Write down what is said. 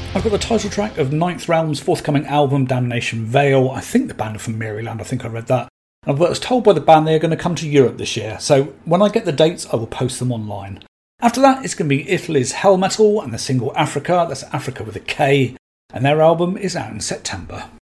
I've got the title track of Ninth Realm's forthcoming album, Damnation Veil. I think the band are from Maryland, I think I read that. I was told by the band they are going to come to Europe this year, so when I get the dates I will post them online. After that it's going to be Italy's Hell Metal and the single Africa, that's Africa with a K, and their album is out in September.